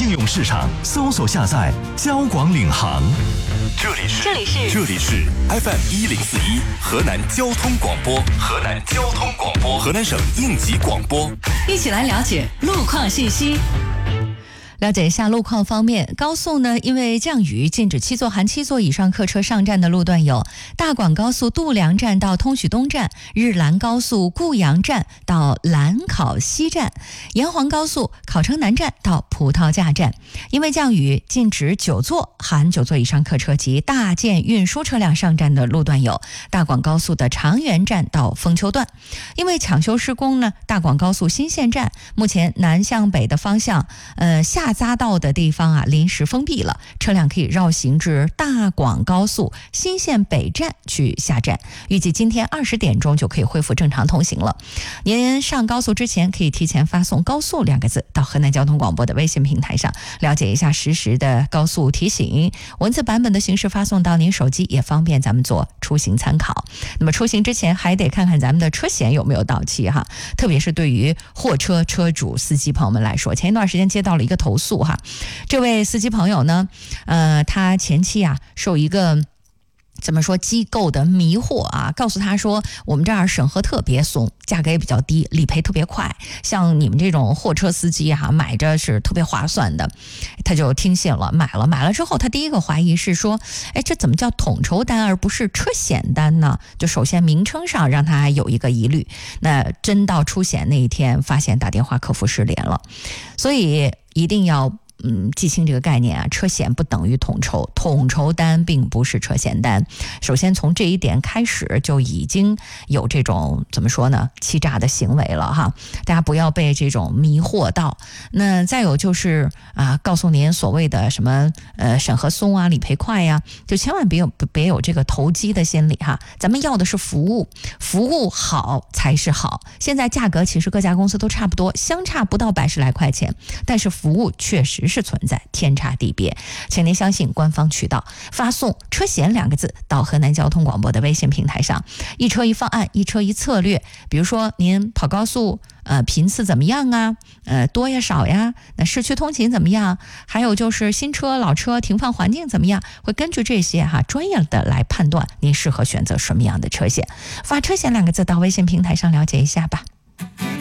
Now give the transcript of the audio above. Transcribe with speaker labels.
Speaker 1: 应用市场搜索下载交广领航。这里是 FM1041河南交通广播，河南省应急广播，
Speaker 2: 一起来了解路况信息。了解一下路况方面，高速呢，因为降雨，禁止7座含7座以上客车上站的路段有大广高速度梁站到通衢东站，日兰高速固阳站到兰考西站，沿黄高速考城南站到葡萄架站。因为降雨，禁止9座含9座以上客车及大件运输车辆上站的路段有大广高速的长垣站到枫丘段。因为抢修施工呢，大广高速新线站目前南向北的方向下匝道的地方临时封闭了，车辆可以绕行至大广高速新线北站去下站，预计今天20点钟就可以恢复正常通行了。您上高速之前可以提前发送高速2个字到河南交通广播的微信平台上，了解一下实时的高速提醒，文字版本的形式发送到您手机，也方便咱们做出行参考。那么出行之前还得看看咱们的车险有没有到期哈，特别是对于货车车主司机朋友们来说，前一段时间接到了一个投诉哈，这位司机朋友呢，他前期受一个怎么说机构的迷惑告诉他说我们这儿审核特别松，价格也比较低，理赔特别快，像你们这种货车司机买着是特别划算的。他就听信了，买了之后，他第一个怀疑是说，这怎么叫统筹单而不是车险单呢？就首先名称上让他有一个疑虑，那真到出险那一天，发现打电话客服失联了。所以一定要记清这个概念车险不等于统筹，统筹单并不是车险单。首先从这一点开始就已经有这种怎么说呢，欺诈的行为了哈，大家不要被这种迷惑到。那再有就是告诉您所谓的什么审核松理赔快就千万别有这个投机的心理哈。咱们要的是服务，服务好才是好。现在价格其实各家公司都差不多，相差不到100来块钱，但是服务确实是存在天差地别，请您相信官方渠道，发送车险2个字到河南交通广播的微信平台上，一车一方案，一车一策略。比如说您跑高速频次怎么样多呀少呀，那市区通勤怎么样，还有就是新车老车停放环境怎么样，会根据这些专业的来判断您适合选择什么样的车险。发车险2个字到微信平台上了解一下吧。